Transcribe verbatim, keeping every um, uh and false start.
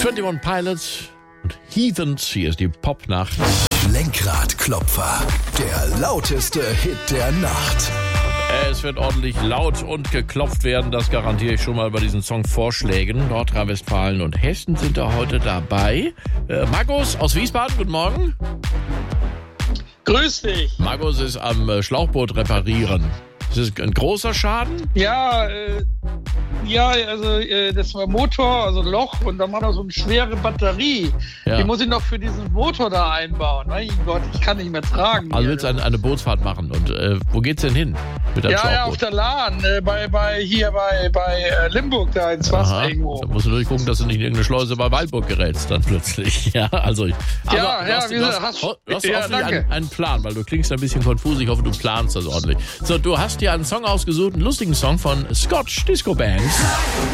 einundzwanzig Pilots und Heathens, hier ist die Popnacht. Lenkradklopfer, der lauteste Hit der Nacht. Es wird ordentlich laut und geklopft werden, das garantiere ich schon mal bei diesen Songvorschlägen. Nordrhein-Westfalen und Hessen sind da heute dabei. Äh, Markus aus Wiesbaden, guten Morgen. Grüß dich. Markus ist am äh, Schlauchboot reparieren. Ist das ein großer Schaden? Ja, äh, ja, also äh, das war Motor, also Loch, und dann war da so eine schwere Batterie. Ja. Die muss ich noch für diesen Motor da einbauen. Mein Gott, ich kann nicht mehr tragen. Also willst du eine, eine Bootsfahrt machen. Und äh, wo geht's denn hin mit deinem ja, Schlauchboot? ja, auf der Lahn, äh, bei, bei, hier bei, bei äh, Limburg da ins Wasser Aha. irgendwo. Da musst du durchgucken, dass du nicht in irgendeine Schleuse bei Waldburg gerätst dann plötzlich. Ja, also ich, aber Ja, du ja, hast, wie du gesagt, hast, hast- du hast ja, hoffentlich danke. einen, einen Plan, weil du klingst ein bisschen konfus. Ich hoffe, du planst das ordentlich. So, du hast dir einen Song ausgesucht, einen lustigen Song von Scotch Disco Bands.